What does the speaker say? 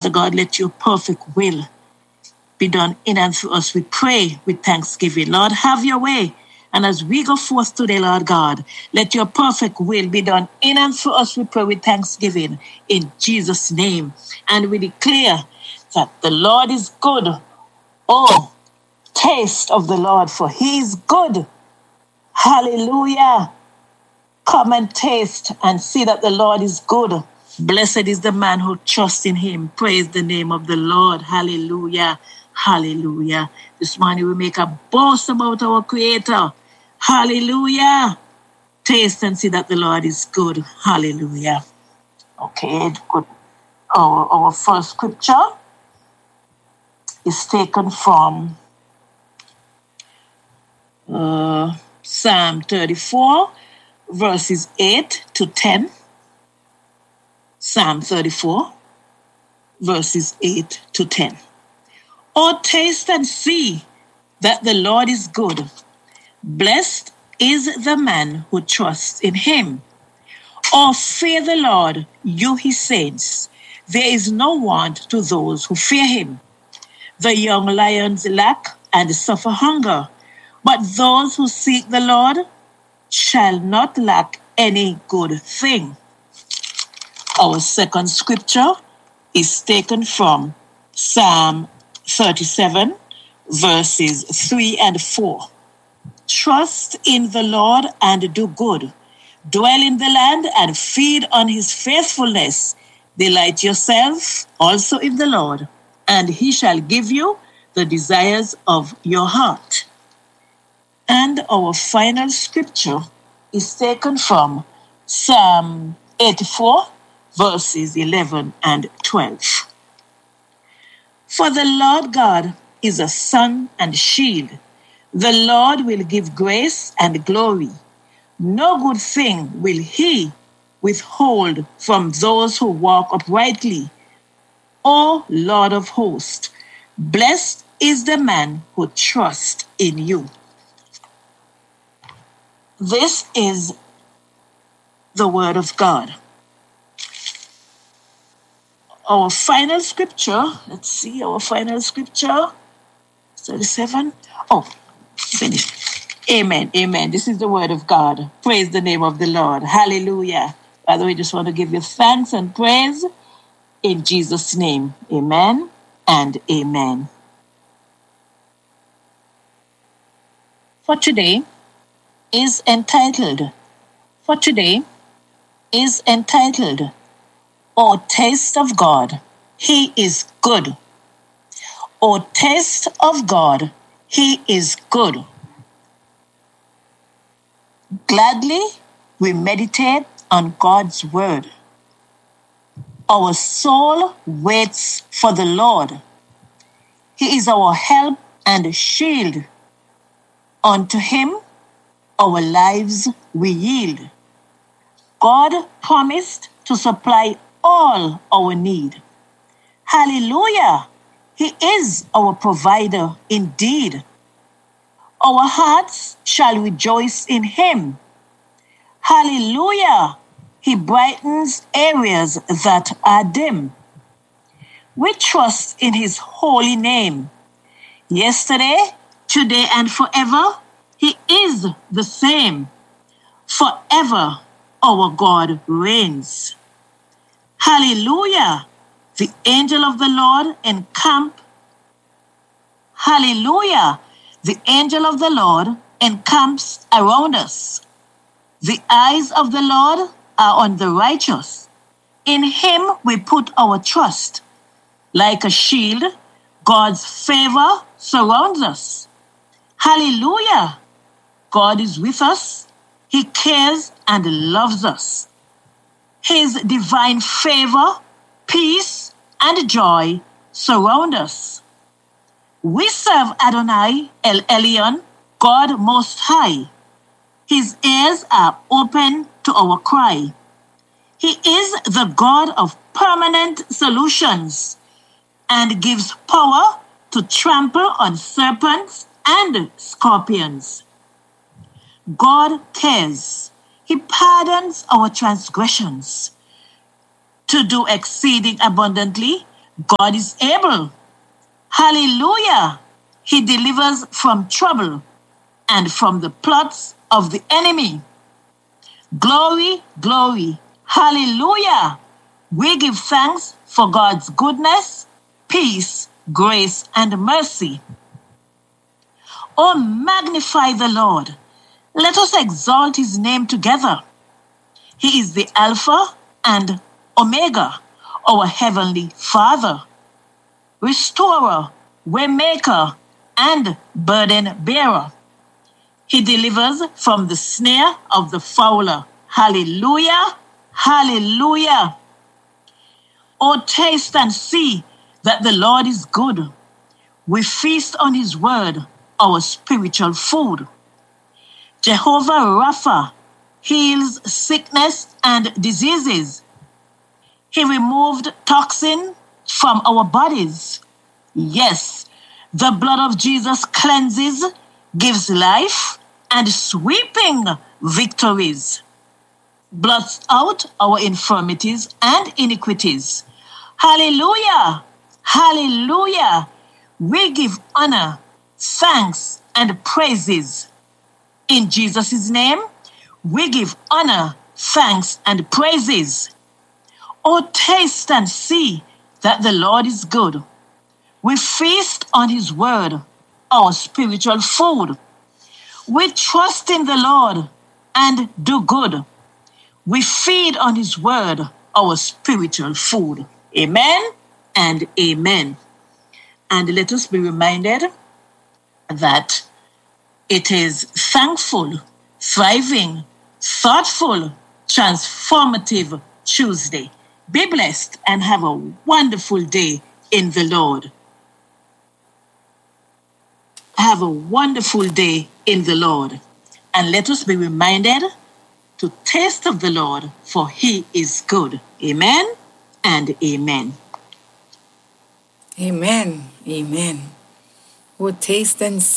Father God, let your perfect will be done in and through us. We pray with thanksgiving. Lord, have your way. And as we go forth today, Lord God, let your perfect will be done in and through us. We pray with thanksgiving in Jesus' name. And we declare that the Lord is good. Oh, taste of the Lord, for he is good. Hallelujah. Come and taste and see that the Lord is good. Blessed is the man who trusts in him. Praise the name of the Lord. Hallelujah. Hallelujah. This morning we make a boast about our Creator. Hallelujah. Taste and see that the Lord is good. Hallelujah. Okay, good. Our first scripture is taken from Psalm 34, verses 8 to 10. Psalm 34, verses 8 to 10. Oh, taste and see that the Lord is good. Blessed is the man who trusts in him. Oh, fear the Lord, you his saints. There is no want to those who fear him. The young lions lack and suffer hunger, but those who seek the Lord shall not lack any good thing. Our second scripture is taken from Psalm 37, verses 3 and 4. Trust in the Lord and do good. Dwell in the land and feed on his faithfulness. Delight yourself also in the Lord, and he shall give you the desires of your heart. And our final scripture is taken from Psalm 84, verses 11 and 12. For the Lord God is a sun and shield. The Lord will give grace and glory. No good thing will he withhold from those who walk uprightly. O Lord of hosts, blessed is the man who trusts in you. This is the word of God. Our final scripture, let's see, our final scripture, 37. Oh, finished. Amen, amen. This is the word of God. Praise the name of the Lord. Hallelujah. Father, we just want to give you thanks and praise in Jesus' name. Amen and amen. For today is entitled, O taste of God, he is good. O taste of God, he is good. Gladly we meditate on God's word. Our soul waits for the Lord. He is our help and shield. Unto him our lives we yield. God promised to supply all our need. Hallelujah! He is our provider indeed. Our hearts shall rejoice in him. Hallelujah! He brightens areas that are dim. We trust in his holy name. Yesterday, today, and forever, he is the same. Forever, our God reigns. Hallelujah! The angel of the Lord encamp. Hallelujah! The angel of the Lord encamps around us. The eyes of the Lord are on the righteous. In him we put our trust. Like a shield, God's favor surrounds us. Hallelujah! God is with us. He cares and loves us. His divine favor, peace, and joy surround us. We serve Adonai El Elyon, God Most High. His ears are open to our cry. He is the God of permanent solutions and gives power to trample on serpents and scorpions. God cares. He pardons our transgressions. To do exceeding abundantly God is able. Hallelujah. He delivers from trouble and from the plots of the enemy. Glory, glory. Hallelujah. We give thanks for God's goodness, peace, grace, and mercy. Oh, magnify the Lord. Let us exalt his name together. He is the Alpha and Omega, our Heavenly Father, Restorer, Waymaker, and Burden Bearer. He delivers from the snare of the fowler. Hallelujah, hallelujah. Oh, taste and see that the Lord is good. We feast on his word, our spiritual food. Jehovah Rapha heals sickness and diseases. He removed toxin from our bodies. Yes, the blood of Jesus cleanses, gives life, and sweeping victories. Blots out our infirmities and iniquities. Hallelujah! Hallelujah! We give honor, thanks, and praises. In Jesus' name, we give honor, thanks, and praises. Oh, taste and see that the Lord is good. We feast on his word, our spiritual food. We trust in the Lord and do good. We feed on his word, our spiritual food. Amen and amen. And let us be reminded that it is thankful, thriving, thoughtful, transformative Tuesday. Be blessed and have a wonderful day in the Lord. Have a wonderful day in the Lord. And let us be reminded to taste of the Lord, for he is good. Amen and amen. Amen. Amen. Oh, taste and